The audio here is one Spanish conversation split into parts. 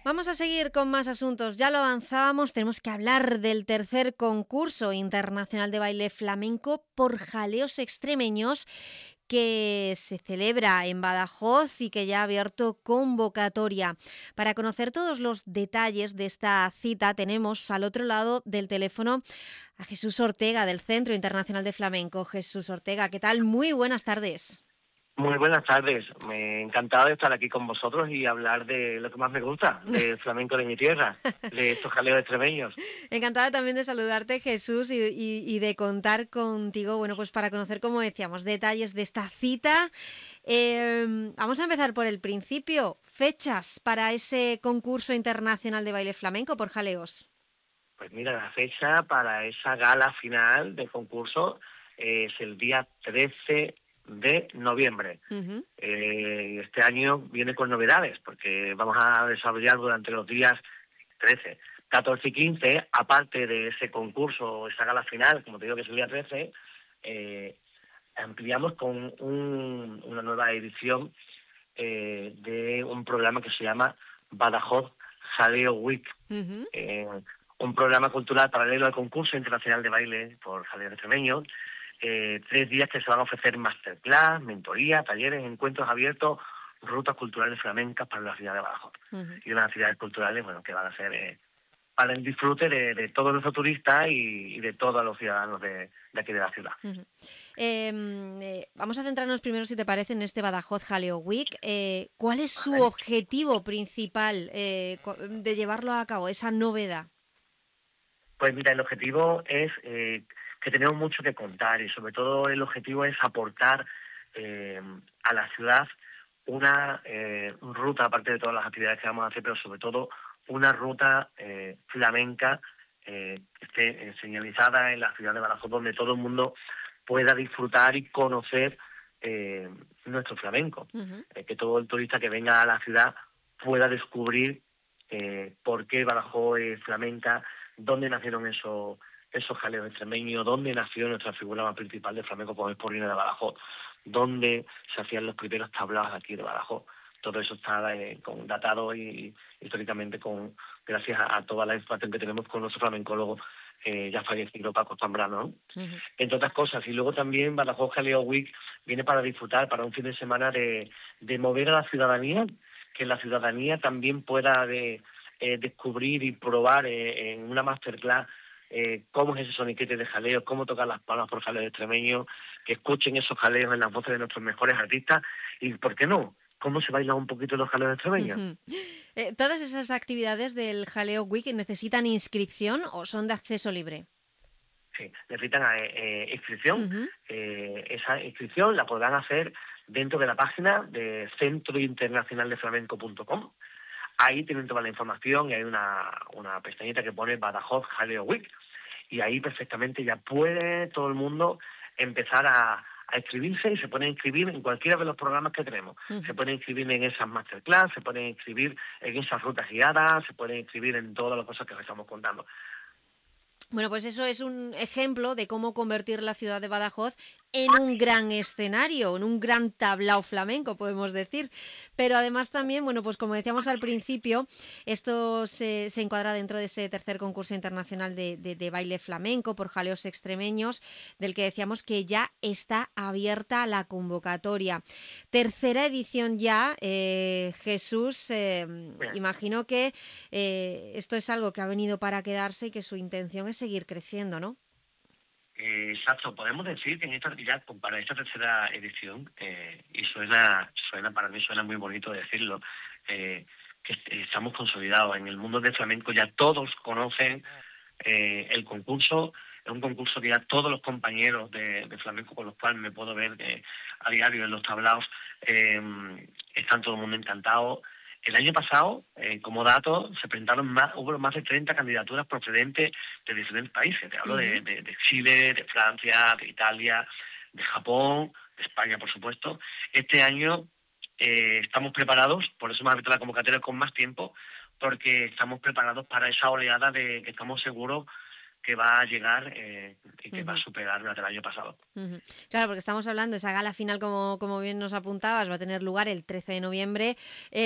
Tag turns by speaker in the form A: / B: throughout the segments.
A: Vamos a seguir con más asuntos. Ya lo avanzábamos, tenemos que hablar del tercer concurso internacional de baile flamenco por jaleos extremeños que se celebra en Badajoz y que ya ha abierto convocatoria. Para conocer todos los detalles de esta cita tenemos al otro lado del teléfono a Jesús Ortega del Centro Internacional de Flamenco. Jesús Ortega, ¿qué tal? Muy buenas tardes.
B: Muy buenas tardes, me encantado de estar aquí con vosotros y hablar de lo que más me gusta, del flamenco de mi tierra, de estos jaleos extremeños.
A: Encantada también de saludarte, Jesús, y de contar contigo, bueno, pues para conocer, como decíamos, detalles de esta cita. Vamos a empezar por el principio. Fechas para ese concurso internacional de baile flamenco por jaleos.
B: Pues mira, la fecha para esa gala final del concurso es el día 13 de noviembre.
A: Uh-huh.
B: Este año viene con novedades, porque vamos a desarrollar durante los días 13, 14 y 15, aparte de ese concurso, esa gala final, como te digo que es el día 13, ampliamos con una nueva edición de un programa que se llama Badajoz Jaleo Week,
A: Uh-huh.
B: eh, un programa cultural paralelo al concurso internacional de baile por jaleos extremeños. 3 días que se van a ofrecer masterclass, mentoría, talleres, encuentros abiertos, rutas culturales flamencas para la ciudad de Badajoz.
A: Uh-huh.
B: Y unas actividades culturales, bueno, que van a ser para el disfrute de todos nuestros turistas y de todos los ciudadanos de aquí de la ciudad.
A: Uh-huh. Vamos a centrarnos primero, si te parece, en este Badajoz Jaleo Week. ¿Cuál es su
B: ¿Vale?
A: objetivo principal de llevarlo a cabo, esa novedad?
B: Pues mira, el objetivo es que tenemos mucho que contar y sobre todo el objetivo es aportar a la ciudad una ruta, aparte de todas las actividades que vamos a hacer, pero sobre todo una ruta flamenca que esté señalizada en la ciudad de Badajoz, donde todo el mundo pueda disfrutar y conocer nuestro flamenco.
A: Uh-huh.
B: Que todo el turista que venga a la ciudad pueda descubrir por qué Badajoz es flamenca, dónde nacieron esos jaleos extremeños, dónde nació nuestra figura más principal de flamenco como es Porrina de Badajoz, dónde se hacían los primeros tablaos aquí de Badajoz. Todo eso está datado y históricamente gracias a toda la información que tenemos con nuestro flamencólogo ya fallecido Paco Zambrano, ¿no?
A: Uh-huh.
B: Entre otras cosas. Y luego también Badajoz Jaleo Week viene para disfrutar, para un fin de semana de mover a la ciudadanía, que la ciudadanía también pueda descubrir y probar en una masterclass cómo es ese soniquete de jaleo, cómo tocar las palmas por jaleos extremeños, que escuchen esos jaleos en las voces de nuestros mejores artistas y, ¿por qué no?, cómo se bailan un poquito los jaleos extremeños.
A: Uh-huh. ¿Todas esas actividades del Jaleo Week necesitan inscripción o son de acceso libre?
B: Sí, necesitan inscripción.
A: Uh-huh.
B: Esa inscripción la podrán hacer dentro de la página de centrointernacionaldeflamenco.com. Ahí tienen toda la información y hay una pestañita que pone Badajoz Jaleo Week. Y ahí perfectamente ya puede todo el mundo empezar a inscribirse y se pueden inscribir en cualquiera de los programas que tenemos.
A: Uh-huh.
B: Se pueden inscribir en esas masterclass, se pueden inscribir en esas rutas guiadas, se pueden inscribir en todas las cosas que os estamos contando.
A: Bueno, pues eso es un ejemplo de cómo convertir la ciudad de Badajoz en un gran escenario, en un gran tablao flamenco, podemos decir. Pero además también, bueno, pues como decíamos al principio, esto se encuadra dentro de ese tercer concurso internacional de baile flamenco por jaleos extremeños, del que decíamos que ya está abierta la convocatoria. Tercera edición ya, Jesús, imagino que esto es algo que ha venido para quedarse y que su intención es seguir creciendo, ¿no?
B: Exacto, podemos decir que en esta ya para esta tercera edición, y suena para mí suena muy bonito decirlo, que estamos consolidados en el mundo del flamenco, ya todos conocen el concurso. Es un concurso que ya todos los compañeros de flamenco con los cuales me puedo ver a diario en los tablaos están todo el mundo encantado. El año pasado, como dato, se presentaron hubo más de 30 candidaturas procedentes de diferentes países. Te hablo
A: Uh-huh.
B: de Chile, de Francia, de Italia, de Japón, de España, por supuesto. Este año estamos preparados, por eso hemos abierto la convocatoria con más tiempo, porque estamos preparados para esa oleada de que estamos seguros que va a llegar y que va a
A: Ujú.
B: superar la del año pasado.
A: Ujú. Claro, porque estamos hablando, esa gala final, como bien nos apuntabas, va a tener lugar el 13 de noviembre,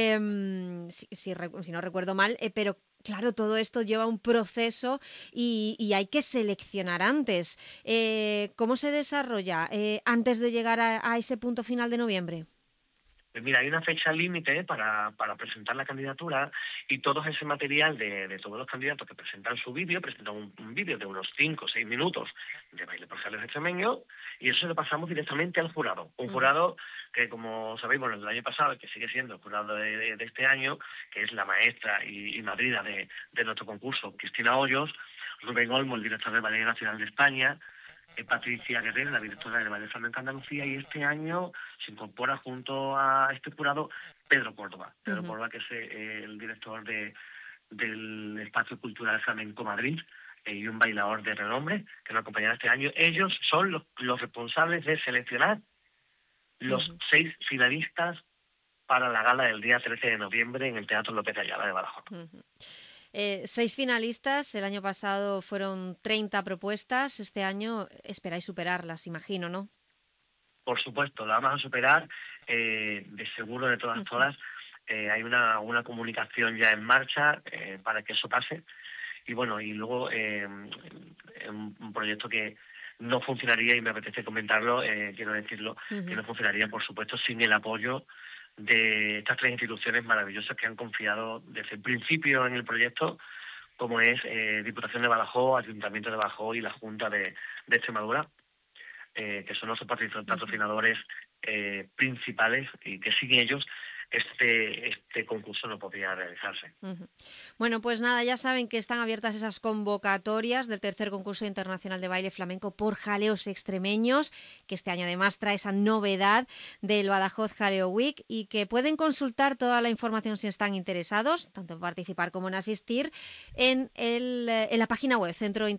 A: si no recuerdo mal, pero claro, todo esto lleva un proceso y hay que seleccionar antes. ¿Cómo se desarrolla antes de llegar a ese punto final de noviembre?
B: Pues mira, hay una fecha límite para presentar la candidatura y todo ese material de todos los candidatos que presentan su vídeo, presentan un vídeo de unos 5 o 6 minutos de baile por Jales extremeño y eso lo pasamos directamente al jurado. Un
A: Ujú,
B: jurado que, como sabéis, bueno, el del año pasado, que sigue siendo el jurado de este año, que es la maestra y madrina de nuestro concurso, Cristina Hoyos, Rubén Olmo, el director del Ballet Nacional de España, Patricia Guerrero, la directora del Ballet Flamenco Andalucía, y este año se incorpora junto a este jurado Pedro Córdoba. Pedro
A: ujú,
B: Córdoba, que es el director del Espacio Cultural Flamenco Madrid y un bailador de renombre que nos acompañará este año. Ellos son los responsables de seleccionar los
A: ujú,
B: 6 finalistas para la gala del día 13 de noviembre en el Teatro López de Ayala de Badajoz.
A: ujú. 6 finalistas, el año pasado fueron 30 propuestas, este año esperáis superarlas, imagino, ¿no?
B: Por supuesto, la vamos a superar, de seguro, de todas
A: Ujú,
B: todas. Hay una comunicación ya en marcha para que eso pase. Y bueno, y luego un proyecto que no funcionaría, y me apetece comentarlo, quiero decirlo, que
A: ujú.
B: no funcionaría, por supuesto, sin el apoyo de estas 3 instituciones maravillosas que han confiado desde el principio en el proyecto, como es Diputación de Badajoz, Ayuntamiento de Badajoz y la Junta de Extremadura, que son los
A: Ujú,
B: patrocinadores principales, y que sin ellos este concurso no podría realizarse.
A: ujú. Bueno, pues nada, ya saben que están abiertas esas convocatorias del tercer concurso internacional de baile flamenco por jaleos extremeños, que este año además trae esa novedad del Badajoz Jaleo Week y que pueden consultar toda la información si están interesados, tanto en participar como en asistir, en la página web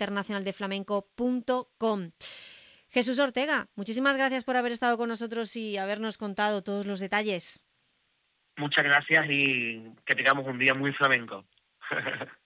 A: centrointernacionaldeflamenco.com. Jesús Ortega, muchísimas gracias por haber estado con nosotros y habernos contado todos los detalles.
B: Muchas gracias y que tengamos un día muy flamenco.